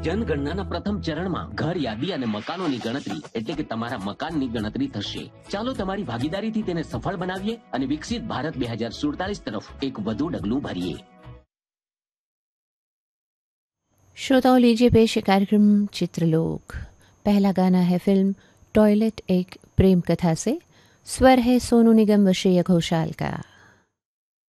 જનગણનાના પ્રથમ ચરણમાં ઘર યાદી અને મકાનોની ગણતરી એટલે કે તમારા મકાનની ગણતરી થશે. ચાલો તમારી ભાગીદારીથી તેને સફળ બનાવીએ અને વિકસિત ભારત 2047 તરફ એક વધુ ડગલું ભરીએ. श्रोताओं, लीजिए पेश कार्यक्रम चित्रलोक. पहला गाना है फिल्म टॉयलेट एक प्रेम कथा से. स्वर है सोनू निगम व श्रेया घोषाल का.